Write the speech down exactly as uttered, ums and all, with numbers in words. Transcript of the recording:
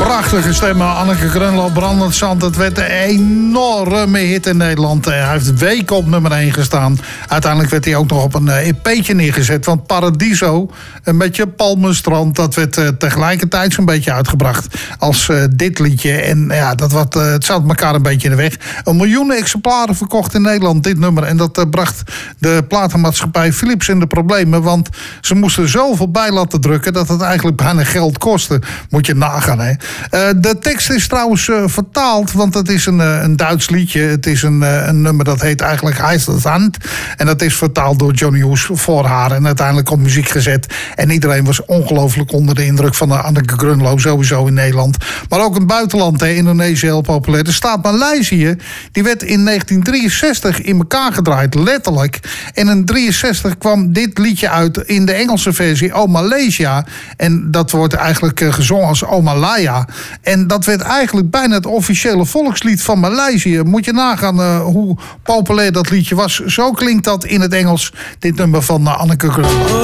Prachtige stemmen. Anneke Grunlo, Brandend Zand. Het werd een enorme hit in Nederland. Hij heeft weken op nummer één gestaan. Uiteindelijk werd hij ook nog op een E P'tje neergezet. Want Paradiso, een beetje Palmenstrand, dat werd uh, tegelijkertijd zo'n beetje uitgebracht als uh, dit liedje. En ja, dat wat, uh, het zat elkaar een beetje in de weg. Een miljoen exemplaren verkocht in Nederland, dit nummer. En dat uh, bracht de platenmaatschappij Philips in de problemen. Want ze moesten zoveel bij laten drukken dat het eigenlijk bijna geld kostte. Moet je nagaan, hè. Uh, de tekst is trouwens uh, vertaald, want het is een, uh, een Duits liedje. Het is een, uh, een nummer dat heet eigenlijk Heistershand. En dat is vertaald door Johnny Hoes voor haar. En uiteindelijk op muziek gezet. En iedereen was ongelooflijk onder de indruk van de Anneke Grunlo. Sowieso in Nederland. Maar ook in het buitenland, hè. Indonesië heel populair. De staat Maleisië, die werd in negentien drieënzestig in elkaar gedraaid. Letterlijk. En in drieënzestig kwam dit liedje uit in de Engelse versie. Oh Malaysia. En dat wordt eigenlijk uh, gezongen als Oh Malaya. En dat werd eigenlijk bijna het officiële volkslied van Maleisië. Moet je nagaan uh, hoe populair dat liedje was. Zo klinkt dat in het Engels, dit nummer van uh, Anneke Grunlo.